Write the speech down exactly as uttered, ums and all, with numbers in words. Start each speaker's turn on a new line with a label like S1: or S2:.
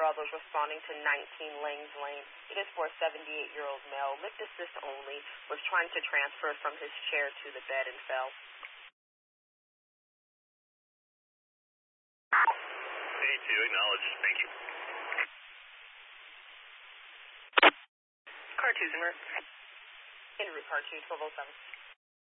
S1: Bravo is responding to nineteen Lanes Lane. It is for a seventy-eight-year-old male. Lift assist only. Was trying to transfer from his chair to the bed and fell.
S2: eighty-two, acknowledge. Thank you.
S1: Car two's en route. En route, car two, twelve oh seven.